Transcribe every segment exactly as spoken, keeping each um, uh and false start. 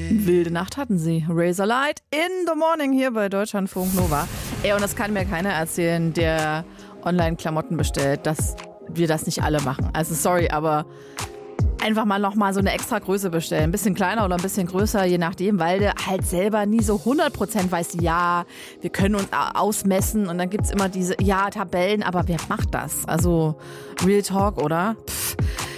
Wilde Nacht hatten sie. Razorlight in the morning hier bei Deutschlandfunk Nova. Ey, und das kann mir keiner erzählen, der Online-Klamotten bestellt, dass wir das nicht alle machen. Also sorry, aber einfach mal nochmal so eine extra Größe bestellen. Ein bisschen kleiner oder ein bisschen größer, je nachdem, weil der halt selber nie so hundert Prozent weiß, ja, wir können uns ausmessen und dann gibt's immer diese, ja, Tabellen, aber wer macht das? Also Real Talk, oder? Pff.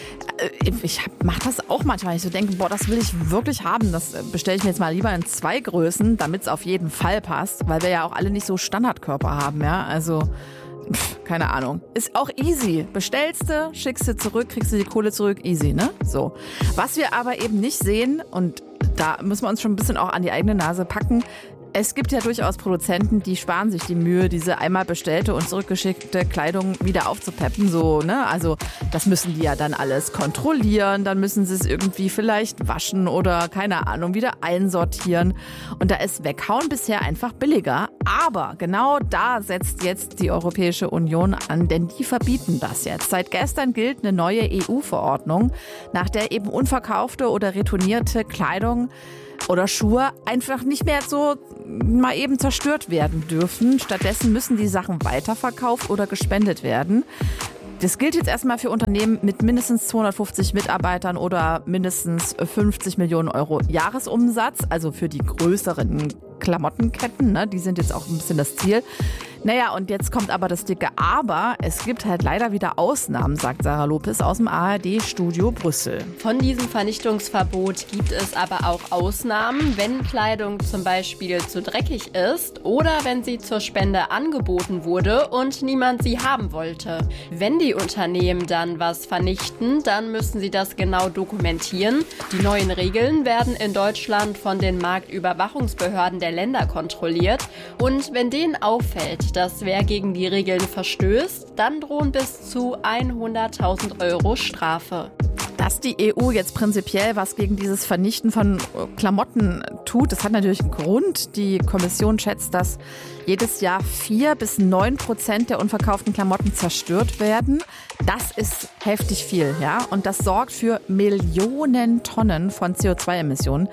Ich mache das auch manchmal, ich so denke, boah, das will ich wirklich haben. Das bestelle ich mir jetzt mal lieber in zwei Größen, damit es auf jeden Fall passt, weil wir ja auch alle nicht so Standardkörper haben, ja. Also, pff, keine Ahnung. Ist auch easy. Bestellst du, schickst du zurück, kriegst du die Kohle zurück, easy, ne? So. Was wir aber eben nicht sehen, und da müssen wir uns schon ein bisschen auch an die eigene Nase packen, es gibt ja durchaus Produzenten, die sparen sich die Mühe, diese einmal bestellte und zurückgeschickte Kleidung wieder aufzupeppen. So, ne? Also das müssen die ja dann alles kontrollieren, dann müssen sie es irgendwie vielleicht waschen oder keine Ahnung, wieder einsortieren. Und da ist Weghauen bisher einfach billiger. Aber genau da setzt jetzt die Europäische Union an, denn die verbieten das jetzt. Seit gestern gilt eine neue E U-Verordnung, nach der eben unverkaufte oder retournierte Kleidung oder Schuhe einfach nicht mehr so mal eben zerstört werden dürfen. Stattdessen müssen die Sachen weiterverkauft oder gespendet werden. Das gilt jetzt erstmal für Unternehmen mit mindestens zweihundertfünfzig Mitarbeitern oder mindestens fünfzig Millionen Euro Jahresumsatz, also für die größeren Klamottenketten, ne? Die sind jetzt auch ein bisschen das Ziel. Naja, und jetzt kommt aber das dicke Aber. Es gibt halt leider wieder Ausnahmen, sagt Sarah Lopez aus dem A R D-Studio Brüssel. Von diesem Vernichtungsverbot gibt es aber auch Ausnahmen, wenn Kleidung zum Beispiel zu dreckig ist oder wenn sie zur Spende angeboten wurde und niemand sie haben wollte. Wenn die Unternehmen dann was vernichten, dann müssen sie das genau dokumentieren. Die neuen Regeln werden in Deutschland von den Marktüberwachungsbehörden der Länder kontrolliert. Und wenn denen auffällt, dass wer gegen die Regeln verstößt, dann drohen bis zu hunderttausend Euro Strafe. Dass die E U jetzt prinzipiell was gegen dieses Vernichten von Klamotten tut, das hat natürlich einen Grund. Die Kommission schätzt, dass jedes Jahr vier bis neun Prozent der unverkauften Klamotten zerstört werden. Das ist heftig viel, ja. Und das sorgt für Millionen Tonnen von C O zwei Emissionen.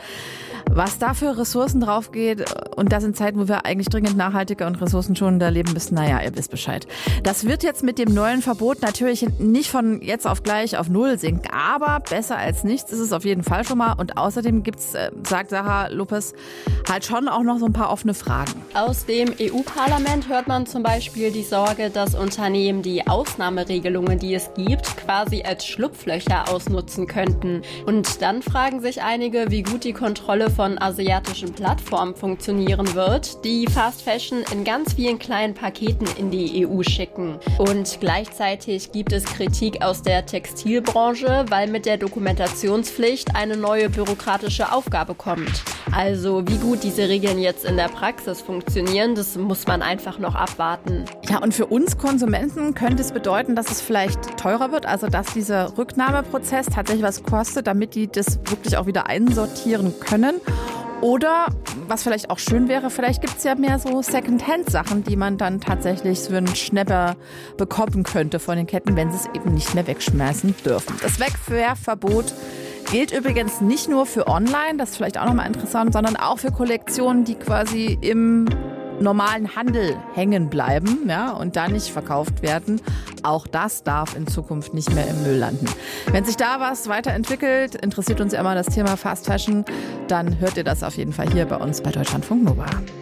Was da für Ressourcen drauf geht, und das in Zeiten, wo wir eigentlich dringend nachhaltiger und ressourcenschonender leben müssen, naja, ihr wisst Bescheid. Das wird jetzt mit dem neuen Verbot natürlich nicht von jetzt auf gleich auf Null sinken, aber besser als nichts ist es auf jeden Fall schon mal. Und außerdem gibt's, sagt Sarah Lopez, halt schon auch noch so ein paar offene Fragen. Aus dem E U-Parlament hört man zum Beispiel die Sorge, dass Unternehmen die Ausnahmeregelungen, die es gibt, quasi als Schlupflöcher ausnutzen könnten. Und dann fragen sich einige, wie gut die Kontrolle von asiatischen Plattformen funktionieren wird, die Fast Fashion in ganz vielen kleinen Paketen in die E U schicken. Und gleichzeitig gibt es Kritik aus der Textilbranche, weil mit der Dokumentationspflicht eine neue bürokratische Aufgabe kommt. Also wie gut diese Regeln jetzt in der Praxis funktionieren, das muss man einfach noch abwarten. Ja, und für uns Konsumenten könnte es bedeuten, dass es vielleicht teurer wird, also dass dieser Rücknahmeprozess tatsächlich was kostet, damit die das wirklich auch wieder einsortieren können. Oder, was vielleicht auch schön wäre, vielleicht gibt es ja mehr so Second-Hand-Sachen, die man dann tatsächlich für einen Schnäpper bekommen könnte von den Ketten, wenn sie es eben nicht mehr wegschmeißen dürfen. Das Wegwerfverbot gilt übrigens nicht nur für Online, das ist vielleicht auch nochmal interessant, sondern auch für Kollektionen, die quasi im normalen Handel hängen bleiben, ja, und da nicht verkauft werden. Auch das darf in Zukunft nicht mehr im Müll landen. Wenn sich da was weiterentwickelt, interessiert uns ja immer das Thema Fast Fashion, dann hört ihr das auf jeden Fall hier bei uns bei Deutschlandfunk Nova.